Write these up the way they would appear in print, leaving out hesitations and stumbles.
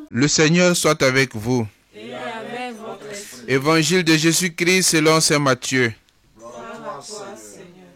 Le Seigneur soit avec vous. Et avec votre esprit. Évangile de Jésus-Christ selon saint Matthieu. Gloire à toi, Seigneur.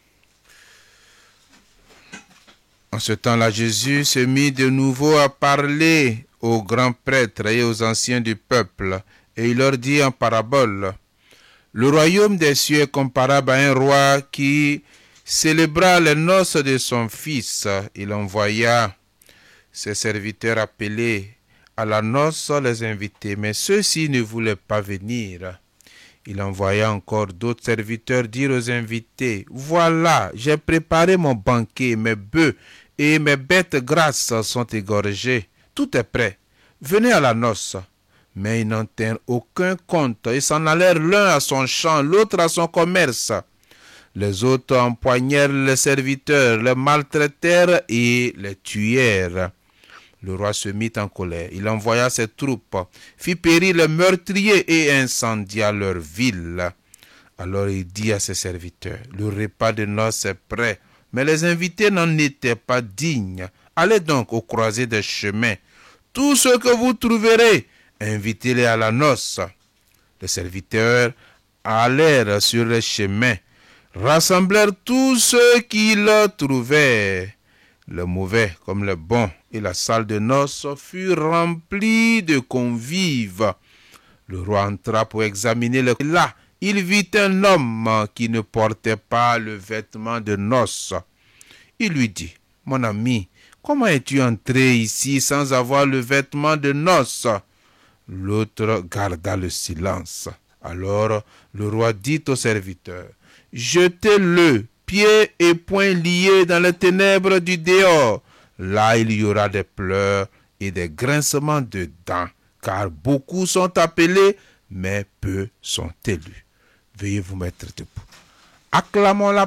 En ce temps-là, Jésus se mit de nouveau à parler aux grands prêtres et aux anciens du peuple, et il leur dit en parabole: Le royaume des cieux est comparable à un roi qui célébra les noces de son fils. Il envoya ses serviteurs appeler à la noce les invités, mais ceux-ci ne voulaient pas venir. Il envoya encore d'autres serviteurs dire aux invités: Voilà, j'ai préparé mon banquet, mes bœufs et mes bêtes grasses sont égorgés. Tout est prêt. Venez à la noce. Mais ils n'en tinrent aucun compte. Ils s'en allèrent l'un à son champ, l'autre à son commerce. Les autres empoignèrent les serviteurs, les maltraitèrent et les tuèrent. Le roi se mit en colère. Il envoya ses troupes, fit périr les meurtriers et incendia leur ville. Alors il dit à ses serviteurs: Le repas de noces est prêt, mais les invités n'en étaient pas dignes. Allez donc aux croisées des chemins. Tous ceux que vous trouverez, invitez-les à la noce. Les serviteurs allèrent sur les chemins, rassemblèrent tous ceux qu'ils trouvèrent, les mauvais comme les bons, et la salle de noces fut remplie de convives. Le roi entra pour examiner le... Là, il vit un homme qui ne portait pas le vêtement de noces. Il lui dit: Mon ami, comment es-tu entré ici sans avoir le vêtement de noces? L'autre garda le silence. Alors le roi dit au serviteur: Jetez-le, pieds et poings liés, dans les ténèbres du dehors. Là, il y aura des pleurs et des grincements de dents, car beaucoup sont appelés, mais peu sont élus. Veuillez vous mettre debout. Acclamons la